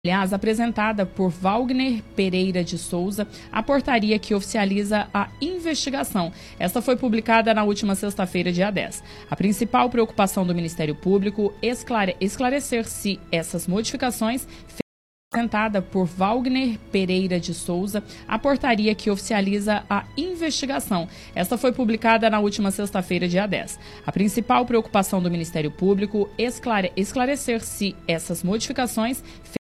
Aliás, apresentada por Wagner Pereira de Souza, a portaria que oficializa a investigação. Esta foi publicada na última sexta-feira, dia 10. A principal preocupação do Ministério Público é esclarecer se essas modificações apresentada por Wagner Pereira de Souza, a portaria que oficializa a investigação. Esta foi publicada na última sexta-feira, dia 10. A principal preocupação do Ministério Público é esclarecer se essas modificações